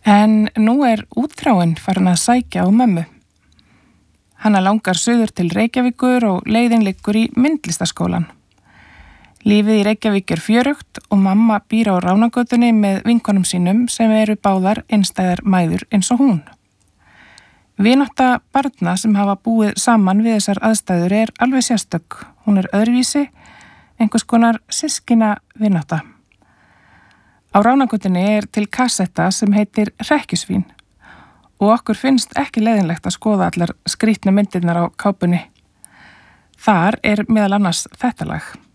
En nú útþráin farin að sækja á mömmu. Hana langar suður til Reykjavíkur og leiðin liggur í myndlistaskólan. Lífið í Reykjavík fjörugt og mamma býr á Ránagötunni með vinkonum sínum sem báðar einstæðar mæður eins og hún. Vinátta barna sem hafa búið saman við þessar aðstæður alveg sérstök. Hún öðruvísi, einhvers konar systkina vinátta. Á Ránagötunni til kassetta sem heitir Hrekkjusvín og okkur finnst ekki leiðinlegt að skoða allar skrýtnu myndirnar á kápunni. Þar meðal annars þetta lag.